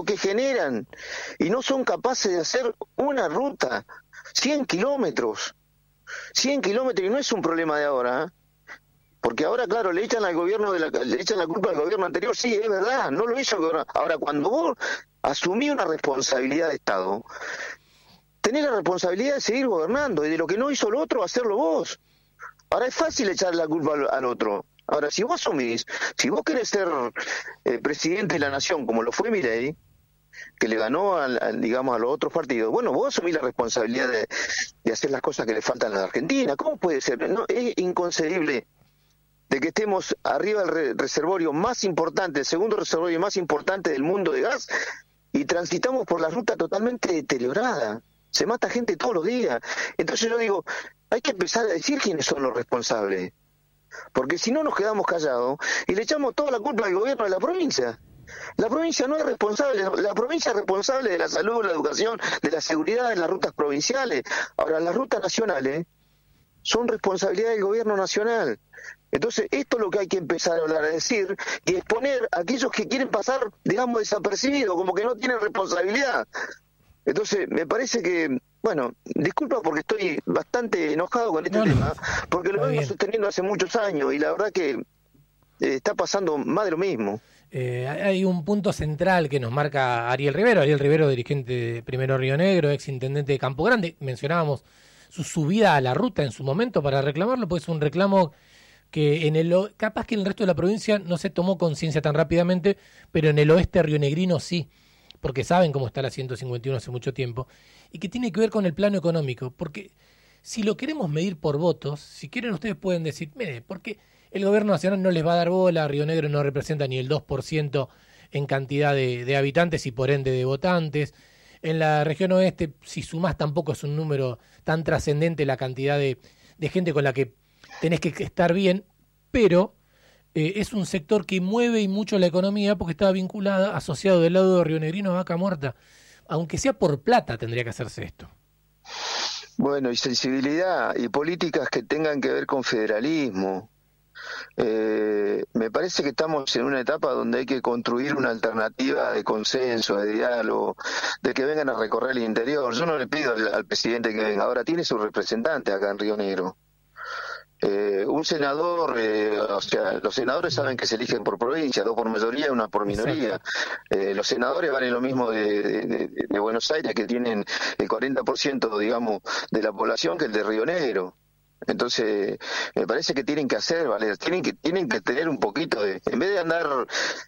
lo que generan, y no son capaces de hacer una ruta, 100 kilómetros, y no es un problema de ahora, ¿eh? Porque ahora, claro, le echan al gobierno le echan la culpa al gobierno anterior, sí, es verdad, no lo hizo el gobierno. Ahora, cuando vos asumís una responsabilidad de Estado, tenés la responsabilidad de seguir gobernando, y de lo que no hizo el otro, hacerlo vos. Ahora es fácil echarle la culpa al otro. Ahora, si vos asumís, si vos querés ser presidente de la nación, como lo fue Milei, que le ganó digamos, a los otros partidos, bueno, vos asumís la responsabilidad de hacer las cosas que le faltan a la Argentina. ¿Cómo puede ser? No, es inconcebible de que estemos arriba del reservorio más importante, el segundo reservorio más importante del mundo de gas, y transitamos por la ruta totalmente deteriorada. Se mata gente todos los días. Entonces yo digo, hay que empezar a decir quiénes son los responsables, porque si no nos quedamos callados y le echamos toda la culpa al gobierno de la provincia. La provincia no es responsable, la provincia es responsable de la salud, la educación, de la seguridad de las rutas provinciales. Ahora, las rutas nacionales son responsabilidad del gobierno nacional. Entonces, esto es lo que hay que empezar a hablar, a decir, y exponer a aquellos que quieren pasar, digamos, desapercibidos, como que no tienen responsabilidad. Entonces, me parece que, bueno, disculpa porque estoy bastante enojado con este tema, porque lo vengo sosteniendo hace muchos años, y la verdad que está pasando más de lo mismo. Hay un punto central que nos marca Ariel Rivero, dirigente de Primero Río Negro, ex intendente de Campo Grande. Mencionábamos su subida a la ruta en su momento para reclamarlo, pues es un reclamo que capaz que en el resto de la provincia no se tomó conciencia tan rápidamente, pero en el oeste rionegrino sí, porque saben cómo está la 151 hace mucho tiempo, y que tiene que ver con el plano económico, porque si lo queremos medir por votos, si quieren ustedes pueden decir, mire, porque el gobierno nacional no les va a dar bola, Río Negro no representa ni el 2% en cantidad de habitantes y por ende de votantes. En la región oeste, si sumás, tampoco es un número tan trascendente la cantidad de gente con la que tenés que estar bien, pero es un sector que mueve y mucho la economía porque estaba vinculada, asociado del lado de rionegrino a Vaca Muerta. Aunque sea por plata tendría que hacerse esto. Bueno, y sensibilidad y políticas que tengan que ver con federalismo. Me parece que estamos en una etapa donde hay que construir una alternativa de consenso, de diálogo, de que vengan a recorrer el interior. Yo no le pido al presidente que venga, ahora tiene su representante acá en Río Negro. Un senador, o sea, los senadores saben que se eligen por provincia, dos por mayoría y una por minoría. Los senadores valen lo mismo de Buenos Aires, que tienen el 40%, digamos, de la población, que el de Río Negro. Entonces, me parece que tienen que hacer, ¿vale? Tienen que tener un poquito en vez de andar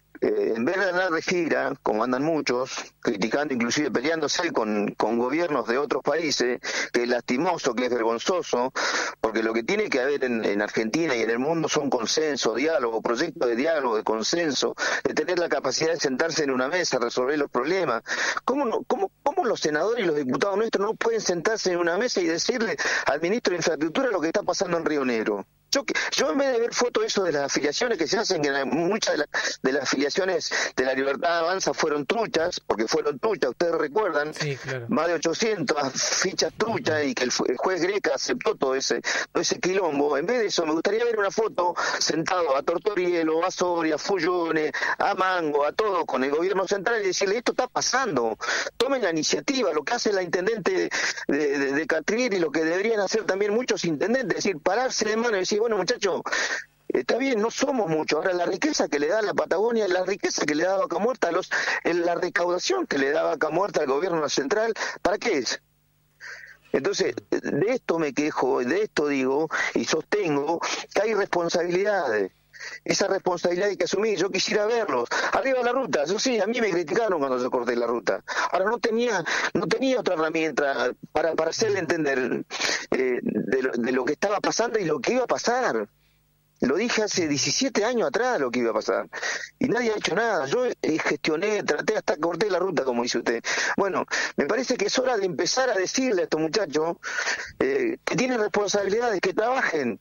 de gira, como andan muchos, criticando, inclusive peleándose con gobiernos de otros países, que es lastimoso, que es vergonzoso, porque lo que tiene que haber en Argentina y en el mundo son consenso, diálogo, proyectos de diálogo, de consenso, de tener la capacidad de sentarse en una mesa, resolver los problemas. ¿Cómo los senadores y los diputados nuestros no pueden sentarse en una mesa y decirle al ministro de Infraestructura lo que está pasando en Río Negro? Yo en vez de ver fotos eso de las afiliaciones que se hacen, que muchas de las afiliaciones de la Libertad Avanza fueron truchas, porque fueron truchas, ustedes recuerdan, sí, claro, más de 800 fichas truchas, y que el juez Greca aceptó todo ese quilombo. En vez de eso, me gustaría ver una foto sentado a Tortorielo, a Soria, a Fullone, a Mango, a todos con el gobierno central, y decirle, esto está pasando, tomen la iniciativa, lo que hace la intendente de Catriel y lo que deberían hacer también muchos intendentes, es decir, pararse de mano y decir, bueno, muchachos, está bien, no somos muchos. Ahora, la riqueza que le da la Patagonia, la riqueza que le da Vaca Muerta, la recaudación que le da Vaca Muerta al gobierno central, ¿para qué es? Entonces, de esto me quejo, de esto digo y sostengo que hay responsabilidades. Esa responsabilidad hay que asumir. Yo quisiera verlos arriba de la ruta. Eso sí, a mí me criticaron cuando yo corté la ruta. Ahora no tenía otra herramienta para hacerle entender de lo que estaba pasando y lo que iba a pasar. Lo dije hace 17 años atrás lo que iba a pasar y nadie ha hecho nada. Yo gestioné, traté, hasta corté la ruta, como dice usted. Bueno, me parece que es hora de empezar a decirle a estos muchachos que tienen responsabilidades, que trabajen,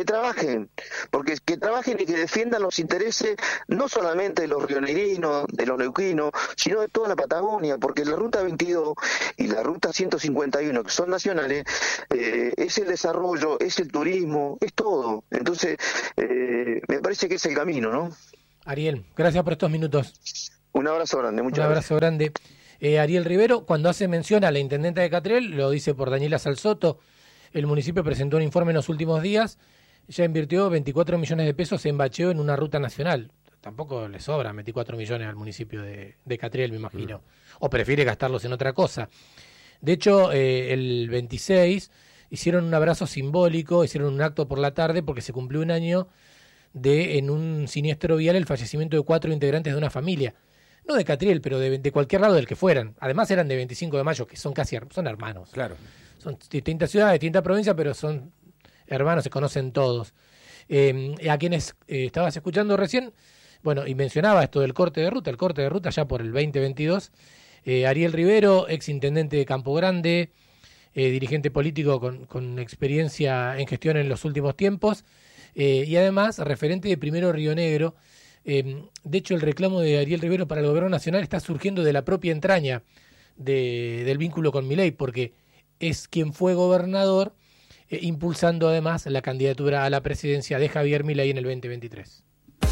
porque que trabajen y que defiendan los intereses no solamente de los rionegrinos, de los neuquinos, sino de toda la Patagonia, porque la Ruta 22 y la Ruta 151, que son nacionales, es el desarrollo, es el turismo, es todo. Entonces, me parece que es el camino, ¿no? Ariel, gracias por estos minutos. Un abrazo grande, muchas gracias. Un abrazo grande. Ariel Rivero, cuando hace mención a la intendenta de Catriel, lo dice por Daniela Salsoto, el municipio presentó un informe en los últimos días, ya invirtió 24 millones de pesos en bacheo en una ruta nacional. Tampoco le sobran 24 millones al municipio de Catriel, me imagino. O prefiere gastarlos en otra cosa. De hecho, el 26 hicieron un abrazo simbólico, hicieron un acto por la tarde porque se cumplió un año en un siniestro vial, el fallecimiento de 4 integrantes de una familia. No de Catriel, pero de cualquier lado del que fueran. Además eran de 25 de mayo, que son son hermanos. Claro. Son distintas ciudades, distintas provincias, pero son hermanos, se conocen todos. A quienes estabas escuchando recién, bueno, y mencionaba esto del corte de ruta ya por el 2022. Ariel Rivero, ex intendente de Campo Grande, dirigente político con experiencia en gestión en los últimos tiempos, y además referente de Primero Río Negro. De hecho, el reclamo de Ariel Rivero para el gobierno nacional está surgiendo de la propia entraña del vínculo con Milei, porque es quien fue gobernador, impulsando además la candidatura a la presidencia de Javier Milei en el 2023.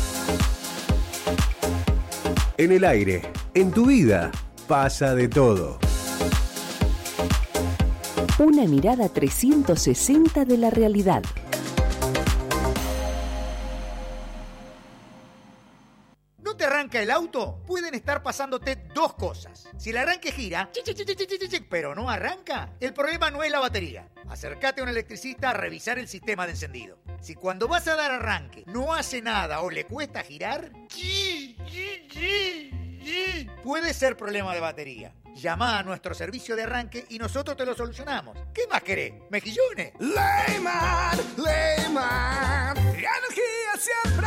En el aire, en tu vida, pasa de todo. Una mirada 360 de la realidad. ¿No te arranca el auto? Pueden estar pasándote dos cosas. Si el arranque gira, pero no arranca, el problema no es la batería. Acércate a un electricista a revisar el sistema de encendido. Si cuando vas a dar arranque no hace nada o le cuesta girar, puede ser problema de batería. Llama a nuestro servicio de arranque y nosotros te lo solucionamos. ¿Qué más querés? ¿Mejillones? Leyman, energía siempre.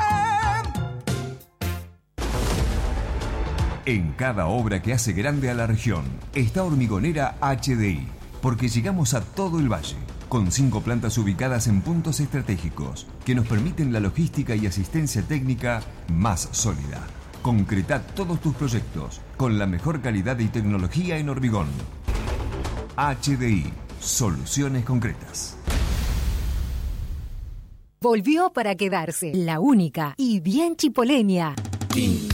En cada obra que hace grande a la región está Hormigonera HDI, porque llegamos a todo el valle, con 5 plantas ubicadas en puntos estratégicos que nos permiten la logística y asistencia técnica más sólida. Concreta todos tus proyectos con la mejor calidad y tecnología en hormigón. HDI, soluciones concretas. Volvió para quedarse, la única y bien chipoleña.